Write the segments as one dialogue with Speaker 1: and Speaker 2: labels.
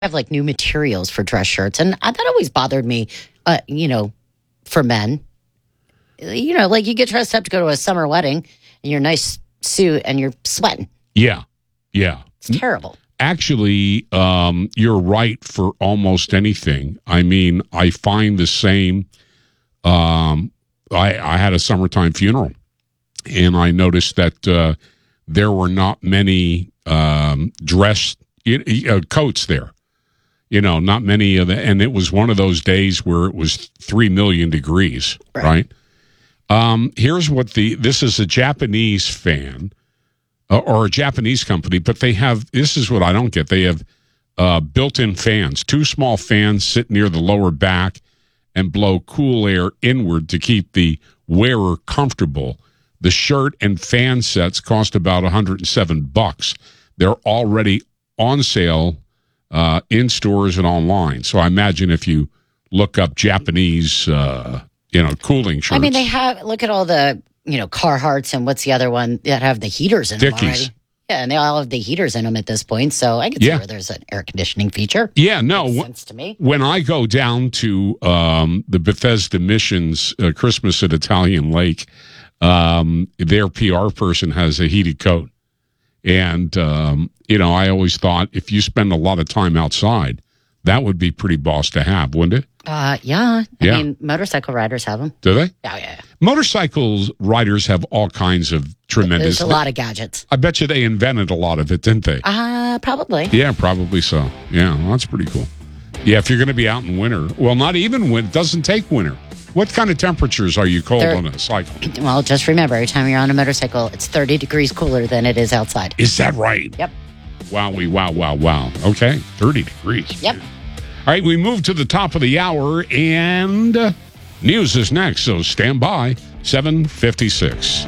Speaker 1: have like new materials for dress shirts, and that always bothered me. For men, like you get dressed up to go to a summer wedding in your nice suit and you're sweating.
Speaker 2: Yeah.
Speaker 1: It's terrible.
Speaker 2: Actually, you're right for almost anything. I mean, I find the same. I had a summertime funeral, and I noticed that there were not many dress coats there. Not many of the, and it was one of those days where it was 3 million degrees, right? Here's what this is a Japanese fan or a Japanese company, but this is what I don't get. They have built-in fans, 2 small fans sit near the lower back and blow cool air inward to keep the wearer comfortable. The shirt and fan sets cost about $107. They're already on sale in stores and online. So I imagine if you look up Japanese, cooling shirts.
Speaker 1: I mean, they have, look at all the, Carhartts and what's the other one that have the heaters in them already. Yeah, and they all have the heaters in them at this point. So I can see where there's an air conditioning feature.
Speaker 2: Yeah, no.
Speaker 1: Makes sense to me.
Speaker 2: When I go down to the Bethesda Missions Christmas at Italian Lake, their PR person has a heated coat. And, I always thought if you spend a lot of time outside, that would be pretty boss to have, wouldn't it?
Speaker 1: Yeah. I mean, motorcycle riders have them.
Speaker 2: Do they?
Speaker 1: Yeah.
Speaker 2: Motorcycle riders have all kinds of tremendous...
Speaker 1: There's a lot of gadgets.
Speaker 2: I bet you they invented a lot of it, didn't they?
Speaker 1: Probably.
Speaker 2: Yeah, probably so. Yeah, well, that's pretty cool. Yeah, if you're going to be out in winter. Well, not even winter. It doesn't take winter. What kind of temperatures are you cold on a cycle?
Speaker 1: Well, just remember, every time you're on a motorcycle, it's 30 degrees cooler than it is outside.
Speaker 2: Is that right?
Speaker 1: Yep.
Speaker 2: Wow. Okay, 30 degrees.
Speaker 1: Yep.
Speaker 2: All right, we move to the top of the hour, and news is next, so stand by. 7:56.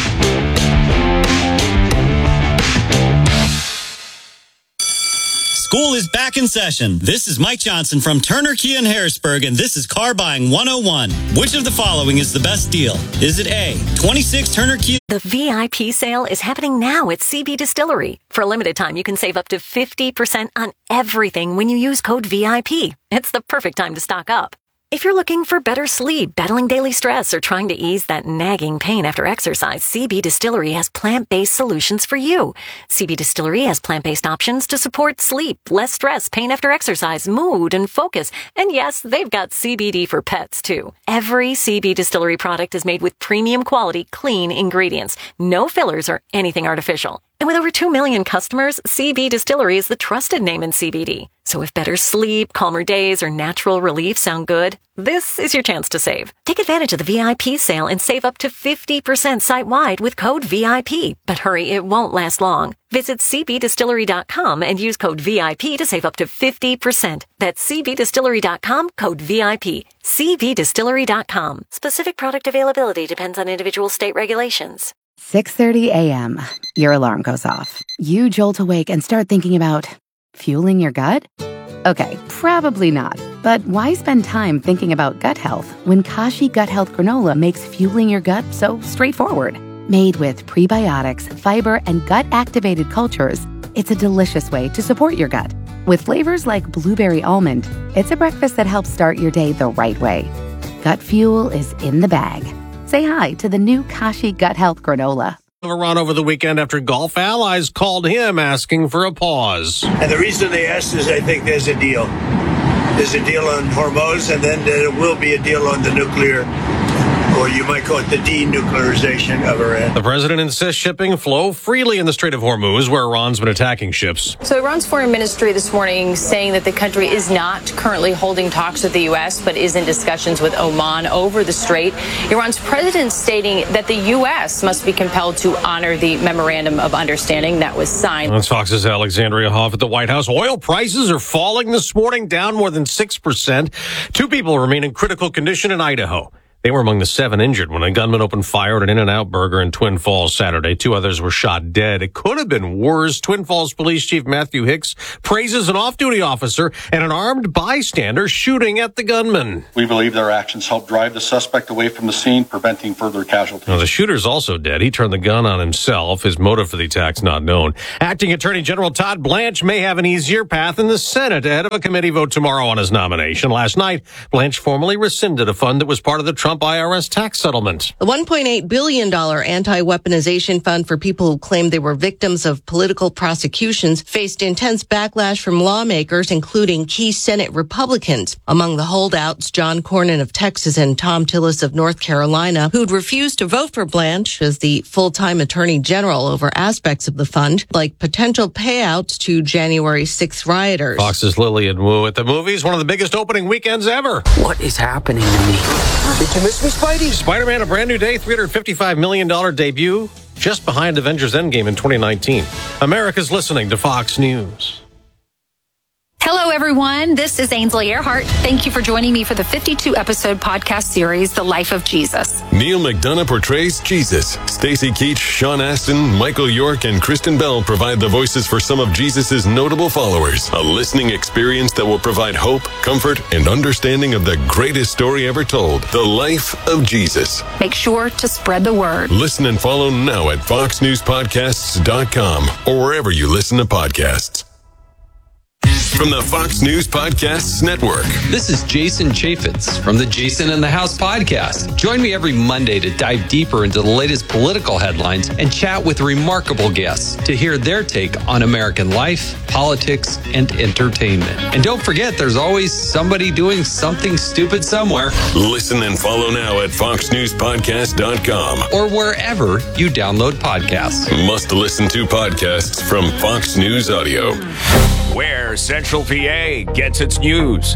Speaker 3: School is back in session. This is Mike Johnson from Turner Kia in Harrisburg, and this is Car Buying 101. Which of the following is the best deal? Is it A, 26 Turner Kia?
Speaker 4: The VIP sale is happening now at CB Distillery. For a limited time, you can save up to 50% on everything when you use code VIP. It's the perfect time to stock up. If you're looking for better sleep, battling daily stress, or trying to ease that nagging pain after exercise, CB Distillery has plant-based solutions for you. CB Distillery has plant-based options to support sleep, less stress, pain after exercise, mood, and focus. And yes, they've got CBD for pets, too. Every CB Distillery product is made with premium quality, clean ingredients. No fillers or anything artificial. And with over 2 million customers, CB Distillery is the trusted name in CBD. So if better sleep, calmer days, or natural relief sound good, this is your chance to save. Take advantage of the VIP sale and save up to 50% site-wide with code VIP. But hurry, it won't last long. Visit cbdistillery.com and use code VIP to save up to 50%. That's cbdistillery.com, code VIP. cbdistillery.com. Specific product availability depends on individual state regulations.
Speaker 5: 6:30 a.m. Your alarm goes off. You jolt awake and start thinking about fueling your gut? Okay, probably not. But why spend time thinking about gut health when Kashi Gut Health Granola makes fueling your gut so straightforward? Made with prebiotics, fiber, and gut-activated cultures, it's a delicious way to support your gut. With flavors like blueberry almond, it's a breakfast that helps start your day the right way. Gut fuel is in the bag. Say hi to the new Kashi Gut Health Granola.
Speaker 6: Iran over the weekend after Gulf allies called him asking for a pause.
Speaker 7: And the reason they asked is I think there's a deal. There's a deal on Hormuz, and then there will be a deal on the nuclear, or you might call it the denuclearization of Iran.
Speaker 6: The president insists shipping flow freely in the Strait of Hormuz, where Iran's been attacking ships.
Speaker 8: So Iran's foreign ministry this morning saying that the country is not currently holding talks with the U.S., but is in discussions with Oman over the strait. Iran's president stating that the U.S. must be compelled to honor the memorandum of understanding that was signed.
Speaker 6: That's Fox's Alexandria Hoff at the White House. Oil prices are falling this morning, down more than 6%. 2 people remain in critical condition in Idaho. They were among the 7 injured when a gunman opened fire at an In-N-Out Burger in Twin Falls Saturday. 2 others were shot dead. It could have been worse. Twin Falls Police Chief Matthew Hicks praises an off-duty officer and an armed bystander shooting at the gunman.
Speaker 9: We believe their actions helped drive the suspect away from the scene, preventing further casualties.
Speaker 6: Now, the shooter's also dead. He turned the gun on himself. His motive for the attack's not known. Acting Attorney General Todd Blanche may have an easier path in the Senate ahead of a committee vote tomorrow on his nomination. Last night, Blanche formally rescinded a fund that was part of the Trump IRS tax settlement.
Speaker 10: The $1.8 billion anti-weaponization fund for people who claimed they were victims of political prosecutions faced intense backlash from lawmakers, including key Senate Republicans. Among the holdouts, John Cornyn of Texas and Tom Tillis of North Carolina, who'd refused to vote for Blanche as the full-time attorney general over aspects of the fund, like potential payouts to January 6th rioters.
Speaker 6: Fox's Lillian Wu at the movies, one of the biggest opening weekends ever.
Speaker 11: What is happening to me? Did you miss me, Spidey?
Speaker 6: Spider-Man: A Brand New Day, $355 million debut, just behind Avengers Endgame in 2019. America's listening to Fox News.
Speaker 12: Hello, everyone. This is Ainsley Earhart. Thank you for joining me for the 52-episode podcast series, The Life of Jesus.
Speaker 13: Neil McDonough portrays Jesus. Stacy Keach, Sean Astin, Michael York, and Kristen Bell provide the voices for some of Jesus' notable followers. A listening experience that will provide hope, comfort, and understanding of the greatest story ever told, The Life of Jesus.
Speaker 12: Make sure to spread the word.
Speaker 13: Listen and follow now at foxnewspodcasts.com or wherever you listen to podcasts. From the Fox News Podcasts Network.
Speaker 14: This is Jason Chaffetz from the Jason in the House podcast. Join me every Monday to dive deeper into the latest political headlines and chat with remarkable guests to hear their take on American life, politics, and entertainment. And don't forget, there's always somebody doing something stupid somewhere.
Speaker 13: Listen and follow now at foxnewspodcast.com
Speaker 14: or wherever you download podcasts.
Speaker 13: Must listen to podcasts from Fox News Audio.
Speaker 15: Where Central PA gets its news.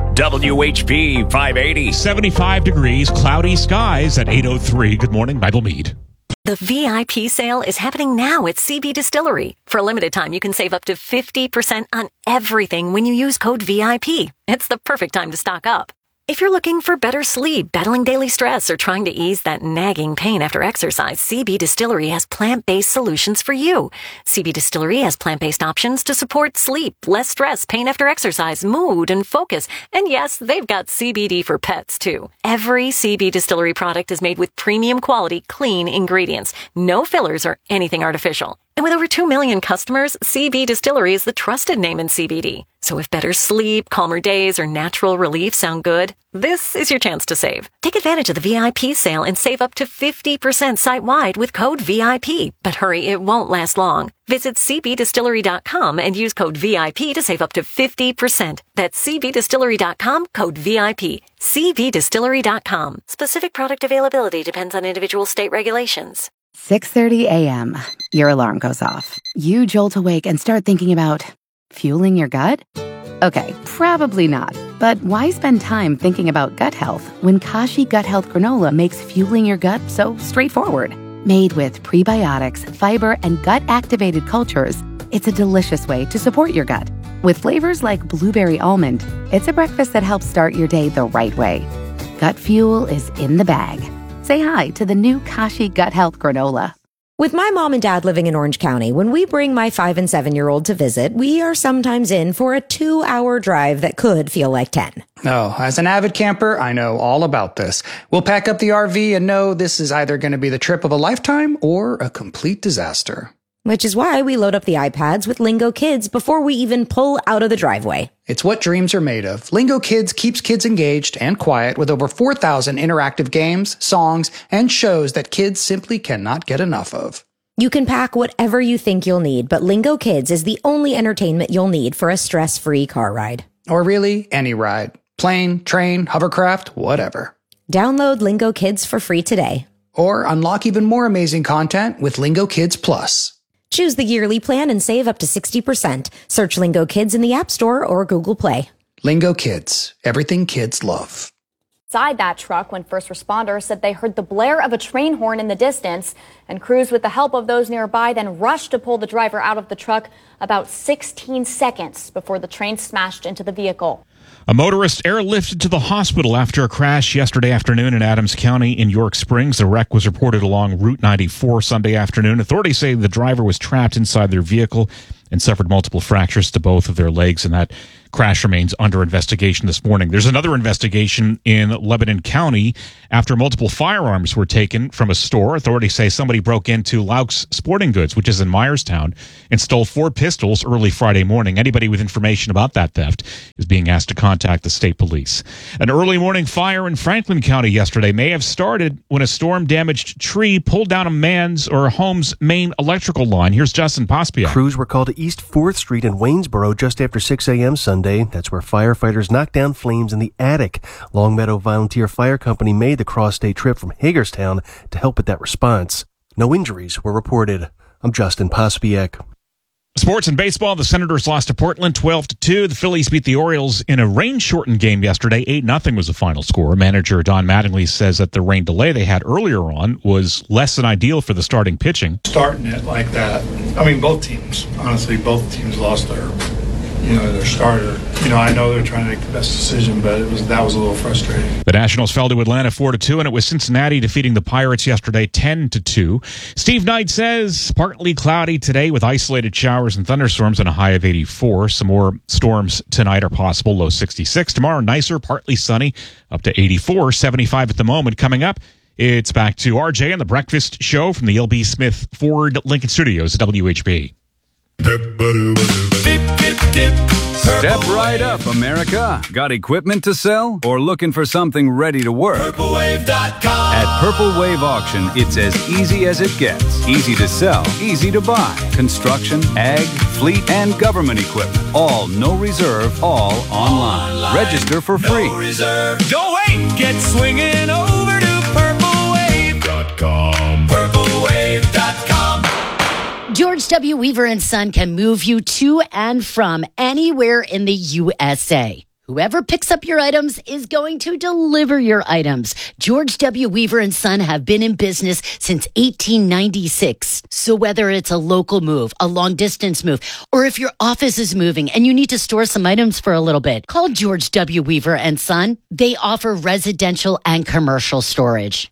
Speaker 15: WHP 580.
Speaker 16: 75 degrees, cloudy skies at 8:03. Good morning, Bible Mead.
Speaker 4: The VIP sale is happening now at CB Distillery. For a limited time, you can save up to 50% on everything when you use code VIP. It's the perfect time to stock up. If you're looking for better sleep, battling daily stress, or trying to ease that nagging pain after exercise, CB Distillery has plant-based solutions for you. CB Distillery has plant-based options to support sleep, less stress, pain after exercise, mood, and focus. And yes, they've got CBD for pets, too. Every CB Distillery product is made with premium quality, clean ingredients. No fillers or anything artificial. And with over 2 million customers, CB Distillery is the trusted name in CBD. So if better sleep, calmer days, or natural relief sound good, this is your chance to save. Take advantage of the VIP sale and save up to 50% site-wide with code VIP. But hurry, it won't last long. Visit cbdistillery.com and use code VIP to save up to 50%. That's cbdistillery.com, code VIP. cbdistillery.com. Specific product availability depends on individual state regulations.
Speaker 5: 6:30 a.m. Your alarm goes off. You jolt awake and start thinking about fueling your gut? Okay, probably not. But why spend time thinking about gut health when Kashi Gut Health Granola makes fueling your gut so straightforward? Made with prebiotics, fiber, and gut-activated cultures, it's a delicious way to support your gut. With flavors like blueberry almond, it's a breakfast that helps start your day the right way. Gut fuel is in the bag. Say hi to the new Kashi Gut Health Granola.
Speaker 17: With my mom and dad living in Orange County, when we bring my 5- and 7-year-old to visit, we are sometimes in for a 2-hour drive that could feel like 10.
Speaker 18: Oh, as an avid camper, I know all about this. We'll pack up the RV and know this is either going to be the trip of a lifetime or a complete disaster.
Speaker 17: Which is why we load up the iPads with Lingo Kids before we even pull out of the driveway.
Speaker 18: It's what dreams are made of. Lingo Kids keeps kids engaged and quiet with over 4,000 interactive games, songs, and shows that kids simply cannot get enough of.
Speaker 17: You can pack whatever you think you'll need, but Lingo Kids is the only entertainment you'll need for a stress-free car ride.
Speaker 18: Or really, any ride. Plane, train, hovercraft, whatever.
Speaker 17: Download Lingo Kids for free today.
Speaker 18: Or unlock even more amazing content with Lingo Kids Plus.
Speaker 17: Choose the yearly plan and save up to 60%. Search Lingo Kids in the App Store or Google Play.
Speaker 18: Lingo Kids. Everything kids love.
Speaker 19: inside that truck when first responders said they heard the blare of a train horn in the distance, and crews with the help of those nearby then rushed to pull the driver out of the truck about 16 seconds before the train smashed into the vehicle.
Speaker 16: A motorist airlifted to the hospital after a crash yesterday afternoon in Adams County in York Springs. The wreck was reported along Route 94 Sunday afternoon. Authorities say the driver was trapped inside their vehicle and suffered multiple fractures to both of their legs, and that crash remains under investigation this morning. There's another investigation in Lebanon County after multiple firearms were taken from a store. Authorities say somebody broke into Laux Sporting Goods, which is in Myerstown, and stole 4 pistols early Friday morning. Anybody with information about that theft is being asked to contact the state police. An early morning fire in Franklin County yesterday may have started when a storm-damaged tree pulled down a man's or a home's main electrical line. Here's Justin Pospiak.
Speaker 20: Crews were called to East 4th Street in Waynesboro just after 6 a.m. Sunday. That's where firefighters knocked down flames in the attic. Longmeadow Volunteer Fire Company made the cross-state trip from Hagerstown to help with that response. No injuries were reported. I'm Justin Pospiak.
Speaker 16: Sports and baseball, the Senators lost to Portland 12-2. The Phillies beat the Orioles in a rain-shortened game yesterday. 8-0 was the final score. Manager Don Mattingly says that the rain delay they had earlier on was less than ideal for the starting pitching.
Speaker 21: Starting it like that, I mean, both teams, honestly, both teams lost their starter. I know they're trying to make the best decision, but that was a little frustrating.
Speaker 16: The Nationals fell to Atlanta 4-2, and it was Cincinnati defeating the Pirates yesterday 10-2. Steve Knight says partly cloudy today with isolated showers and thunderstorms and a high of 84. Some more storms tonight are possible, low 66. Tomorrow, nicer, partly sunny, up to 84, 75 at the moment. Coming up, it's back to RJ and the Breakfast Show from the L.B. Smith Ford Lincoln Studios at WHB.
Speaker 22: Step right up, America. Got equipment to sell or looking for something ready to work? PurpleWave.com. At Purple Wave Auction, it's as easy as it gets. Easy to sell, easy to buy. Construction, ag, fleet, and government equipment. All no reserve, all online. Register for free.
Speaker 23: No reserve. Don't wait. Get swinging over to PurpleWave.com. PurpleWave.com.
Speaker 1: George W. Weaver and Son can move you to and from anywhere in the USA. Whoever picks up your items is going to deliver your items. George W. Weaver and Son have been in business since 1896. So whether it's a local move, a long distance move, or if your office is moving and you need to store some items for a little bit, call George W. Weaver and Son. They offer residential and commercial storage.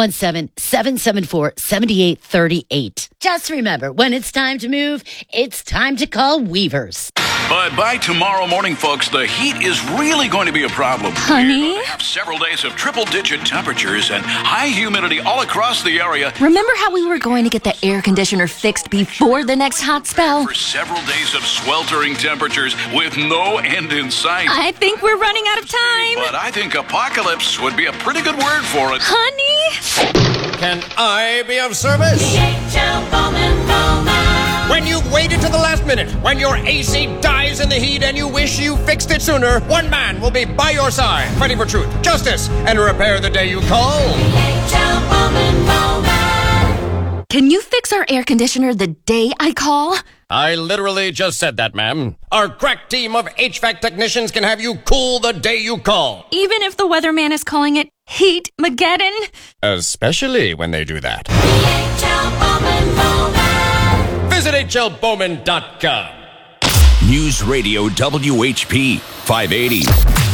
Speaker 1: 717-774-7838. Just remember, when it's time to move, it's time to call Weavers.
Speaker 24: But by tomorrow morning, folks, the heat is really going to be a problem.
Speaker 12: Honey?
Speaker 24: We're going to have several days of triple-digit temperatures and high humidity all across the area.
Speaker 25: Remember how we were going to get the air conditioner fixed before the next hot spell?
Speaker 24: For several days of sweltering temperatures with no end in sight.
Speaker 12: I think we're running out of time.
Speaker 24: But I think apocalypse would be a pretty good word for it.
Speaker 12: Honey?
Speaker 6: Can I be of service?
Speaker 23: DHL Bowman.
Speaker 6: When you've waited to the last minute, when your AC dies in the heat and you wish you fixed it sooner, one man will be by your side, fighting for truth, justice, and repair the day you call.
Speaker 23: DHL Bowman.
Speaker 25: Can you fix our air conditioner the day I call?
Speaker 6: I literally just said that, ma'am. Our crack team of HVAC technicians can have you cool the day you call.
Speaker 12: Even if the weatherman is calling it Heat-mageddon?
Speaker 6: Especially when they do that.
Speaker 23: DHL Bowman.
Speaker 6: Visit HLBowman.com.
Speaker 15: News Radio WHP 580.